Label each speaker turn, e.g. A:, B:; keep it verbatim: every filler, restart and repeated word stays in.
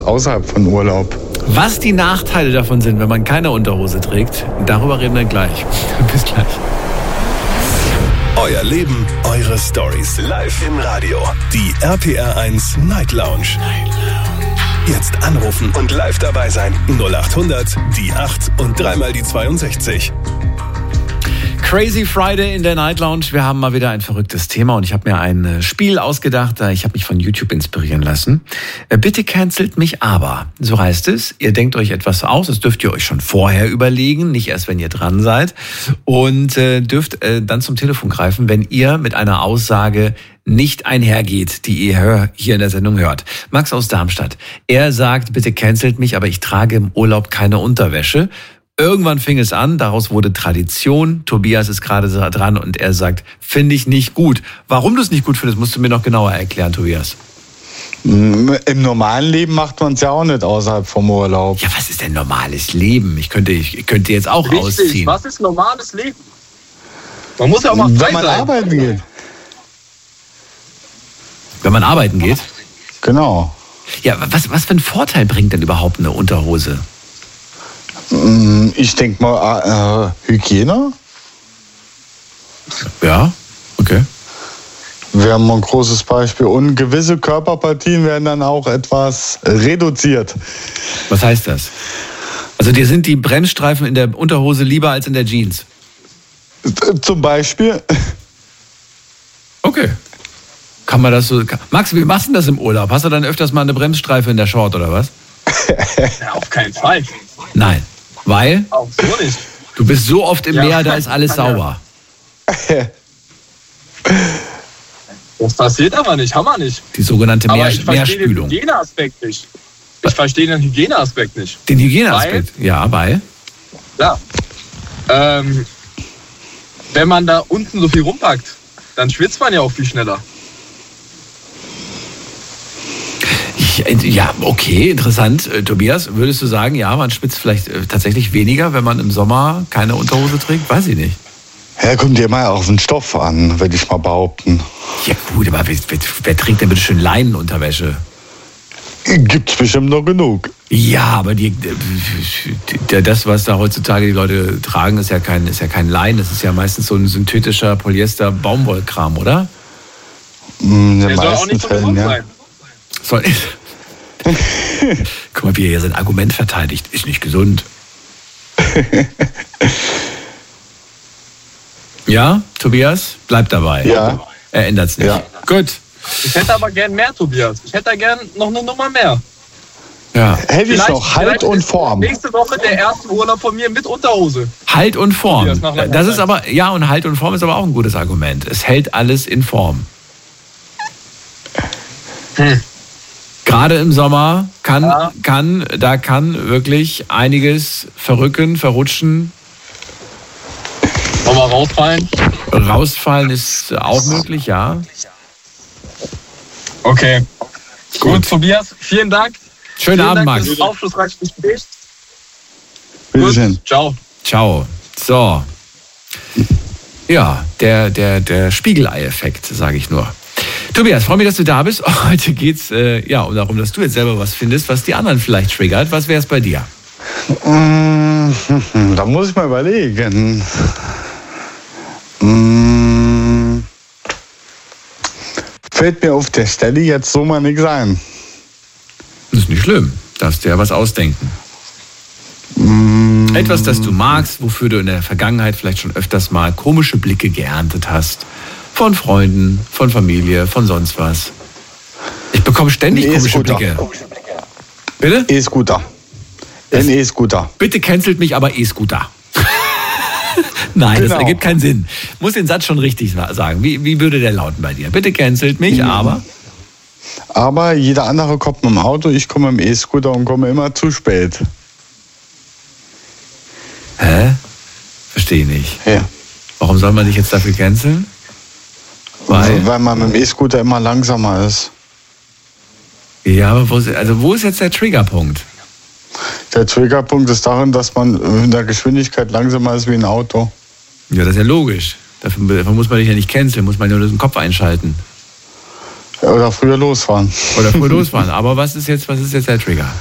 A: außerhalb von Urlaub.
B: Was die Nachteile davon sind, wenn man keine Unterhose trägt, darüber reden wir gleich. Bis gleich.
C: Euer Leben, eure Stories. Live im Radio. Die R P R eins Night Lounge. Jetzt anrufen und live dabei sein. null acht hundert, die acht und dreimal die zweiundsechzig.
B: Crazy Friday in der Night Lounge. Wir haben mal wieder ein verrücktes Thema und ich habe mir ein Spiel ausgedacht. Ich habe mich von YouTube inspirieren lassen. Bitte cancelt mich aber. So heißt es. Ihr denkt euch etwas aus. Das dürft ihr euch schon vorher überlegen, nicht erst, wenn ihr dran seid. Und äh, dürft äh, dann zum Telefon greifen, wenn ihr mit einer Aussage nicht einhergeht, die ihr hier in der Sendung hört. Max aus Darmstadt. Er sagt, bitte cancelt mich, aber ich trage im Urlaub keine Unterwäsche. Irgendwann fing es an, daraus wurde Tradition. Tobias ist gerade dran und er sagt, finde ich nicht gut. Warum du es nicht gut findest, musst du mir noch genauer erklären, Tobias.
A: Im normalen Leben macht man es ja auch nicht außerhalb vom Urlaub.
B: Ja, was ist denn normales Leben? Ich könnte, ich könnte jetzt auch
D: Richtig.
B: ausziehen.
D: Was ist normales Leben? Man muss ja auch mal frei
A: Wenn man
D: sein.
A: arbeiten geht.
B: Wenn man arbeiten geht?
A: Genau.
B: Ja, was, was für einen Vorteil bringt denn überhaupt eine Unterhose?
A: Ich denke mal, äh, Hygiene
B: Ja, okay.
A: wäre mal ein großes Beispiel. Und gewisse Körperpartien werden dann auch etwas reduziert.
B: Was heißt das? Also dir sind die Bremsstreifen in der Unterhose lieber als in der Jeans?
A: Zum Beispiel.
B: Okay. Kann man das so... Max, wie machst du das im Urlaub? Hast du dann öfters mal eine Bremsstreife in der Short oder was?
D: Ja, auf keinen Fall.
B: Nein. Weil?
D: Auch so nicht.
B: Du bist so oft im
D: Ja.
B: Meer, da ist alles sauber.
D: Das passiert aber nicht, haben wir nicht.
B: Die sogenannte
D: Aber
B: Meer,
D: ich verstehe den
B: Meerspülung.
D: Hygieneaspekt nicht. Ich verstehe den Hygieneaspekt nicht.
B: Den Hygieneaspekt? Ja, weil?
D: Ja. Ähm, wenn man da unten so viel rumpackt, dann schwitzt man ja auch viel schneller.
B: Ja, okay, interessant. Äh, Tobias, würdest du sagen, ja, man schwitzt vielleicht äh, tatsächlich weniger, wenn man im Sommer keine Unterhose trägt? Weiß ich nicht.
A: Ja, kommt dir mal auf den Stoff an, würde ich mal behaupten.
B: Ja gut, aber wer, wer, wer trägt denn bitte schön Leinenunterwäsche?
A: Gibt's bestimmt noch genug.
B: Ja, aber die, die, das, was da heutzutage die Leute tragen, ist ja kein, ist ja kein Leinen. Das ist ja meistens so ein synthetischer Polyester-Baumwollkram, oder?
A: In den
D: Der soll auch
A: meisten
D: nicht so
A: Fällen,
D: gesund
A: ja.
D: sein.
B: Soll Guck mal, wie er hier sein Argument verteidigt. Ist nicht gesund. Ja, Tobias, bleib dabei.
A: Ja.
B: Er ändert's nicht.
A: Ja.
B: Gut.
D: Ich hätte aber gern mehr, Tobias. Ich hätte da gern noch eine Nummer mehr.
B: Ja.
A: Hätte ich noch Halt und
D: ist
A: Form.
D: Nächste Woche der erste Urlaub von mir mit Unterhose.
B: Halt und Form.
D: Tobias, nach langer
B: Das ist
D: Zeit.
B: aber, ja, und Halt und Form ist aber auch ein gutes Argument. Es hält alles in Form.
D: Hm.
B: Gerade im Sommer kann,
D: Ja.
B: kann, da kann wirklich einiges verrücken, verrutschen,
D: Nochmal rausfallen.
B: rausfallen ist auch möglich, ja.
D: Okay. Gut,
B: Gut.
D: Tobias, vielen Dank.
B: Schönen
D: vielen
B: Abend,
D: Dank
B: Max.
D: für das aufschlussreiche Gespräch.
A: Bitteschön.
D: Gut, ciao.
B: Ciao. So. Ja, der, der, der Spiegelei-Effekt, sage ich nur. Tobias, freue mich, dass du da bist. Heute geht's äh, ja darum, dass du jetzt selber was findest, was die anderen vielleicht triggert. Was wäre es bei dir?
A: Mm, Da muss ich mal überlegen. Mm, Fällt mir auf der Stelle jetzt so mal nichts ein.
B: Das ist nicht schlimm. Darfst dir ja was ausdenken.
A: Mm,
B: Etwas, das du magst, wofür du in der Vergangenheit vielleicht schon öfters mal komische Blicke geerntet hast. Von Freunden, von Familie, von sonst was. Ich bekomme ständig
A: Ein
B: komische
A: E-Scooter.
B: Blicke. Bitte?
A: E-Scooter. Ein E-Scooter.
B: Bitte cancelt mich aber E-Scooter. Nein, das
A: Genau.
B: ergibt keinen Sinn. Muss den Satz schon richtig sagen. Wie, wie würde der lauten bei dir? Bitte cancelt mich,
A: Ja.
B: aber...
A: Aber jeder andere kommt mit dem Auto, ich komme mit dem E-Scooter und komme immer zu spät.
B: Hä? Verstehe nicht.
A: Ja.
B: Warum soll man dich jetzt dafür canceln? Weil,
A: Weil man mit dem E-Scooter immer langsamer ist.
B: ja, aber wo ist, also wo ist jetzt der Triggerpunkt?
A: Der Triggerpunkt ist darin, dass man in der Geschwindigkeit langsamer ist wie ein Auto.
B: Ja, das ist ja logisch. Dafür, dafür muss man dich ja nicht canceln, muss man nur den Kopf einschalten.
A: Oder früher losfahren.
B: Oder früher losfahren. Aber was ist jetzt, was ist jetzt der Trigger?